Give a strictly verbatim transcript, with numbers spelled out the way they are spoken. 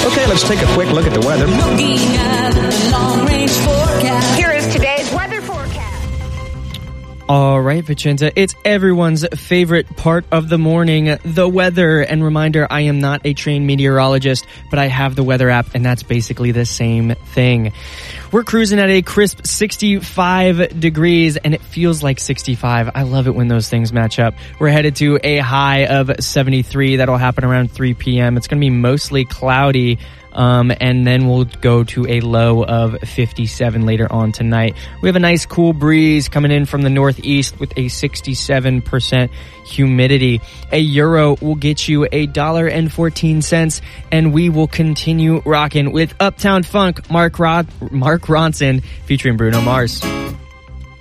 Okay, let's take a quick look at the weather. Looking at the long-range forecast. Here is today's weather forecast. All right, Vicenza, it's everyone's favorite part of the morning, the weather. And reminder, I am not a trained meteorologist, but I have the weather app, and that's basically the same thing. We're cruising at a crisp sixty-five degrees, and it feels like sixty-five. I love it when those things match up. We're headed to a high of seventy-three. That'll happen around three p.m. It's going to be mostly cloudy. Um, and then we'll go to a low of fifty-seven later on tonight. We have a nice cool breeze coming in from the northeast with a sixty-seven percent humidity. A euro will get you a dollar and fourteen cents, and we will continue rocking with Uptown Funk, Mark Rod- Mark Ronson featuring Bruno Mars.